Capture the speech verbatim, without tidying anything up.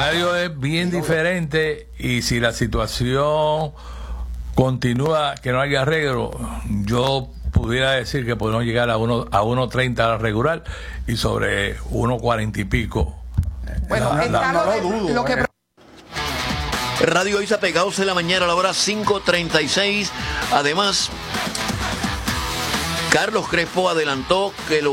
escenario es bien diferente y si la situación continúa que no haya arreglo, yo pudiera decir que podemos llegar a uno a uno treinta a la regular y sobre uno cuarenta y pico. Bueno, la, está la, lo, no lo, lo que... Radio Isa pegados en la mañana a la hora cinco treinta y seis. Además, Carlos Crespo adelantó que lo